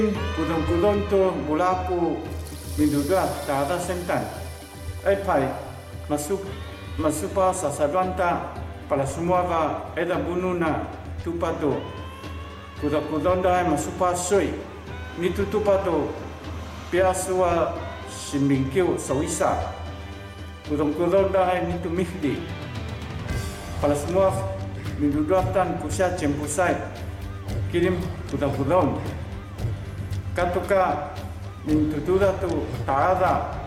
Gudang-gudang tu mulaku minduga tak ada sentan. Pai masuk pa sasaduanta para semua ka eda bununa tupato. Gudang-gudang dah masuk pa soi. Nitu tupato piasua simbingkiu sawisa. Gudang-gudang dah nitu mihdi. Para semua minduga tan kusia cempusai. Kirim gudang-gudang. Katuka mintutura tu tak ada